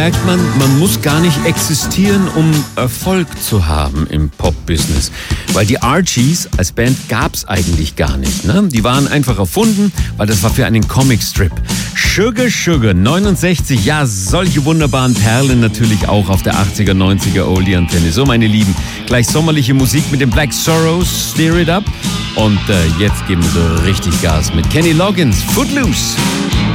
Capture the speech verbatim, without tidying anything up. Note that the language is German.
Merkt man, man muss gar nicht existieren, um Erfolg zu haben im Pop-Business. Weil die Archies als Band gab's eigentlich gar nicht. Ne? Die waren einfach erfunden, weil das war für einen Comicstrip. Sugar Sugar neunundsechzig, ja, solche wunderbaren Perlen natürlich auch auf der achtziger, neunziger Oldie-Antenne. So, meine Lieben, gleich sommerliche Musik mit den Black Sorrows, Steer It Up. Und äh, jetzt geben wir so richtig Gas mit Kenny Loggins, Footloose.